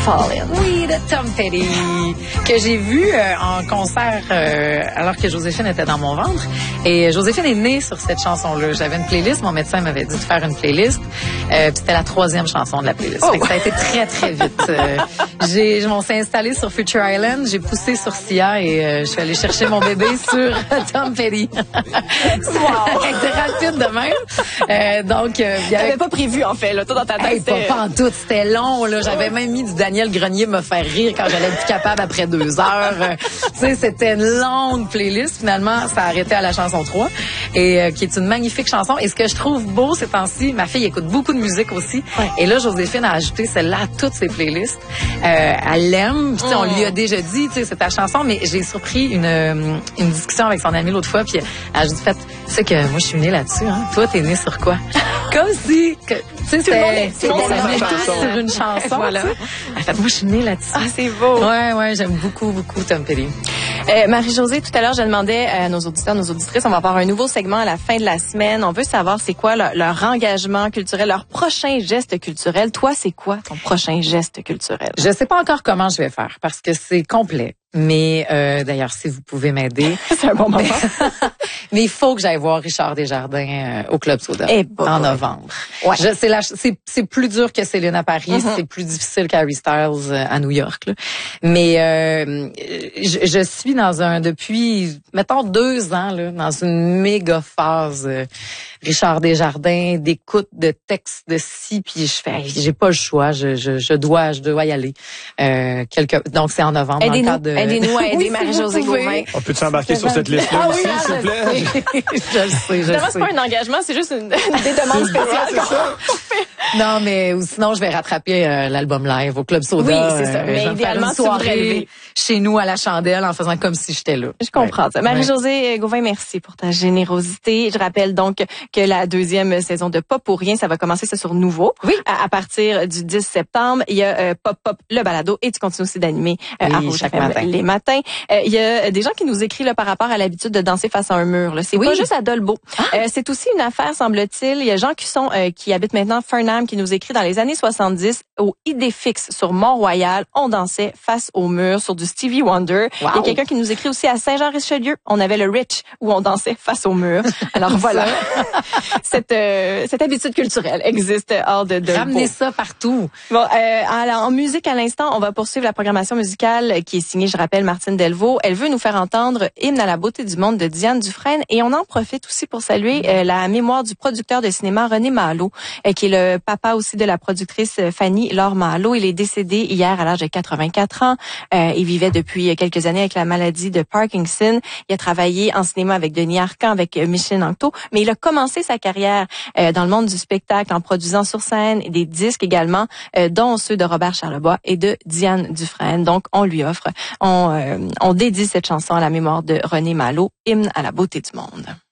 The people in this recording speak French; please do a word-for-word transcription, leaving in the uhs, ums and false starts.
Falling. Oui, de Tom Petty, que j'ai vu euh, en concert euh, alors que Joséphine était dans mon ventre. Et Joséphine est née sur cette chanson-là. J'avais une playlist, mon médecin m'avait dit de faire une playlist. Euh, puis c'était la troisième chanson de la playlist. Oh. Fait que ça a été très, très vite. Euh, j'ai, je m'en suis installée sur Future Island, j'ai poussé sur Sia et euh, je suis allée chercher mon bébé sur Tom Petty. Wow! C'était rapide de même. Euh, donc, euh, il y avait... T'avais pas prévu, en fait, là, toi, dans ta tête. Hey, pas, pas en tout, c'était long, là. J'avais même mis du Daniel Grenier me faire rire quand j'allais être plus capable après deux heures. Euh, tu sais, c'était une longue playlist. Finalement, ça a arrêté à la chanson trois, et euh, qui est une magnifique chanson. Et ce que je trouve beau ces temps-ci, ma fille écoute beaucoup de musique aussi. Ouais. Et là, Joséphine a ajouté celle-là à toutes ses playlists. Euh, elle l'aime. Puis, mm. on lui a déjà dit, tu sais, c'est ta chanson, mais j'ai surpris une, une discussion avec son amie l'autre fois, puis elle a juste fait, tu sais que moi, je suis née là-dessus, hein. Toi, t'es née sur quoi? Comme si, tu sais, c'était, tout le monde est tous sur une chanson, voilà. En fait, moi, je suis née là-dessus. Ah, c'est beau. Ouais, ouais, j'aime beaucoup, beaucoup Tom Petty. Euh, Marie-Josée, tout à l'heure, je demandais à nos auditeurs, nos auditrices, on va avoir un nouveau segment à la fin de la semaine. On veut savoir c'est quoi leur, leur engagement culturel, leur prochain geste culturel. Toi, c'est quoi ton prochain geste culturel? Je sais pas encore comment je vais faire parce que c'est complet. Mais euh, d'ailleurs, si vous pouvez m'aider. C'est un bon moment. Mais il faut que j'aille voir Richard Desjardins euh, au Club Soda eh bon, en novembre. Ouais. Je, c'est, la, c'est, c'est plus dur que Céline à Paris, mm-hmm. c'est plus difficile qu'Harry Styles euh, à New York. Là. Mais euh, je, je suis dans un depuis, mettons deux ans, là, dans une méga phase. Euh, Richard Desjardins, d'écoute de textes de ci, puis je fais, j'ai pas le choix, je, je, je dois, je dois y aller. Euh, quelque, donc c'est en novembre. Aidez-nous, dans le cadre de... aidez-nous à aider oui, Marie-Josée Gauvin. On peut s'embarquer sur cette liste-là ah, aussi, oui, s'il vous plaît? Je le sais, je le sais. C'est pas un engagement, c'est juste une, une des demandes spéciales. C'est ça. Non, mais ou sinon je vais rattraper euh, l'album live au Club Soda. Oui, c'est ça. Euh, mais idéalement, une soirée chez nous à la chandelle en faisant comme si j'étais là. Je comprends ouais. ça. Marie-Josée Gauvin, merci pour ta générosité. Je rappelle donc que la deuxième saison de Pop pour rien, ça va commencer ça sur Nouveau. Oui. À, à partir du dix septembre, il y a euh, Pop Pop le balado et tu continues aussi d'animer euh, oui, à Rouge chaque F M matin. les matins. Euh, il y a des gens qui nous écrivent là, par rapport à l'habitude de danser face à un mur. Là. C'est oui. pas juste à Dolbeau. Ah. Euh, c'est aussi une affaire, semble-t-il. Il y a gens qui sont euh, qui habitent maintenant Fernham qui nous écrit dans les années soixante-dix au Idéfix sur Mont-Royal, on dansait face au mur sur du Stevie Wonder. Wow. Il y a quelqu'un qui nous écrit aussi à Saint-Jean-Richelieu, on avait le Rich où on dansait face au mur. Alors voilà. cette euh, cette habitude culturelle existe hors de Dolbeau. Ramenez ça partout. Bon, euh, alors, en musique à l'instant, on va poursuivre la programmation musicale qui est signée, je rappelle, Martine Delvaux. Elle veut nous faire entendre Hymne à la beauté du monde de Diane Dufresne et on en profite aussi pour saluer euh, la mémoire du producteur de cinéma René Malo, euh, qui est le papa aussi de la productrice Fanny Laure Malo. Il est décédé hier à l'âge de quatre-vingt-quatre ans. Euh, il vivait depuis quelques années avec la maladie de Parkinson. Il a travaillé en cinéma avec Denis Arcand, avec Micheline Anctot, mais il a commencé sa carrière euh, dans le monde du spectacle en produisant sur scène des disques également, euh, dont ceux de Robert Charlebois et de Diane Dufresne. Donc, on lui offre, on, euh, on dédie cette chanson à la mémoire de René Malo, Hymne à la beauté du monde.